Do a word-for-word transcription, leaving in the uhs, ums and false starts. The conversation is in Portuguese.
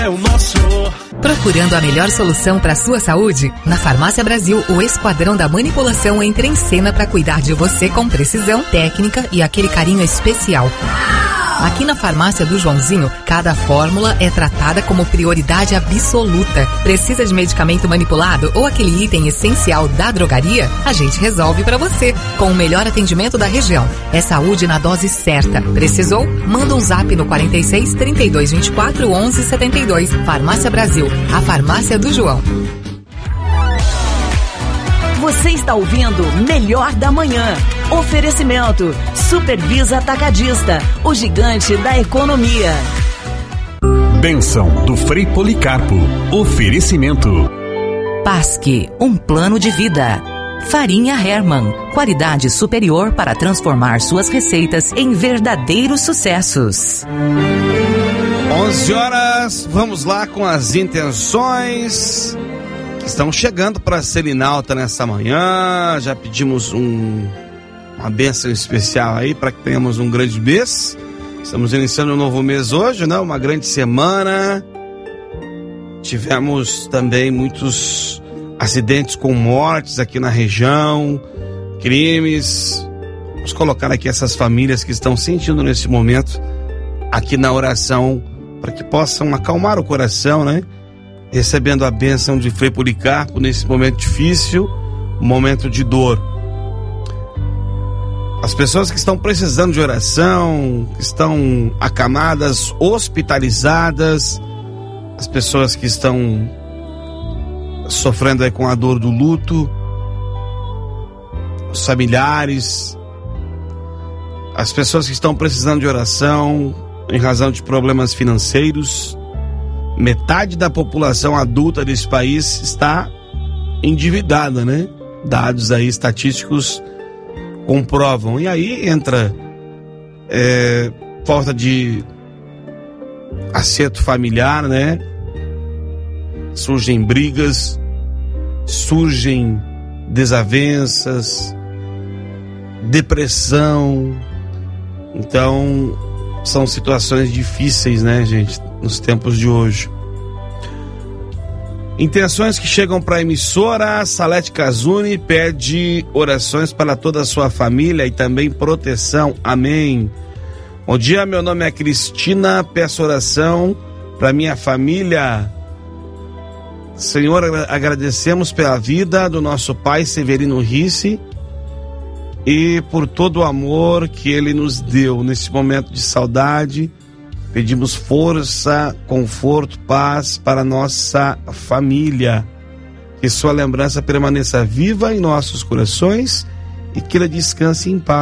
É o nosso. Procurando a melhor solução para sua saúde? Na Farmácia Brasil, o Esquadrão da Manipulação entra em cena para cuidar de você com precisão, técnica e aquele carinho especial. Aqui na Farmácia do Joãozinho, cada fórmula é tratada como prioridade absoluta. Precisa de medicamento manipulado ou aquele item essencial da drogaria? A gente resolve para você, com o melhor atendimento da região. É saúde na dose certa. Precisou? Manda um zap no quarenta e seis, trinta e dois, vinte e quatro, onze, setenta e dois. Farmácia Brasil, a farmácia do João. Você está ouvindo Melhor da Manhã. Oferecimento Supervisa Atacadista, o gigante da economia. Bênção do Frei Policarpo. Oferecimento Pasque, um plano de vida. Farinha Hermann, qualidade superior para transformar suas receitas em verdadeiros sucessos. onze horas, vamos lá com as intenções que estão chegando para a Selinalta nessa manhã. Já pedimos um, uma bênção especial aí para que tenhamos um grande mês. Estamos iniciando um novo mês hoje, né? Uma grande semana. Tivemos também muitos acidentes com mortes aqui na região, crimes. Vamos colocar aqui essas famílias que estão sentindo nesse momento aqui na oração, para que possam acalmar o coração, né? Recebendo a bênção de Frei Policarpo nesse momento difícil, momento de dor. As pessoas que estão precisando de oração, que estão acamadas, hospitalizadas, as pessoas que estão sofrendo aí com a dor do luto, os familiares, as pessoas que estão precisando de oração em razão de problemas financeiros. Metade da população adulta desse país está endividada, né? Dados aí estatísticos comprovam. E aí entra é, falta de acerto familiar, né? Surgem brigas, surgem desavenças, depressão. Então, são situações difíceis, né, gente, nos tempos de hoje. Intenções que chegam para a emissora. Salete Casuni pede orações para toda a sua família e também proteção. Amém. Bom dia, meu nome é Cristina, peço oração para minha família. Senhor, agradecemos pela vida do nosso pai Severino Risse e por todo o amor que ele nos deu nesse momento de saudade. Pedimos força, conforto, paz para nossa família. Que sua lembrança permaneça viva em nossos corações e que ela descanse em paz.